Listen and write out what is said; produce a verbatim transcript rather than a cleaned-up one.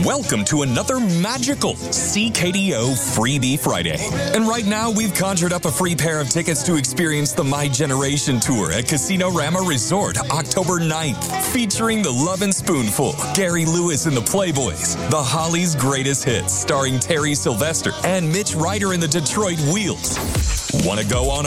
Welcome to another magical C K D O Freebie Friday. And right now, we've conjured up a free pair of tickets to experience the My Generation Tour at Casino Rama Resort October ninth, featuring the Lovin' Spoonful, Gary Lewis and the Playboys, The Hollies' Greatest Hits, starring Terry Sylvester, and Mitch Ryder and the Detroit Wheels. Want to go on